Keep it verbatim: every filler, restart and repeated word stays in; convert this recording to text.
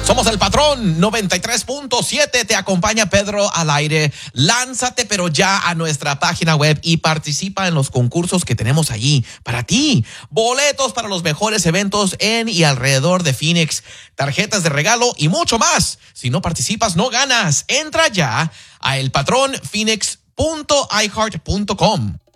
Somos el Patrón noventa y tres punto siete. Te acompaña Pedro al aire. Lánzate, pero ya a nuestra página web y participa en los concursos que tenemos allí para ti. Boletos para los mejores eventos en y alrededor de Phoenix, tarjetas de regalo y mucho más. Si no participas, no ganas. Entra ya a el patrón phoenix punto i heart punto com.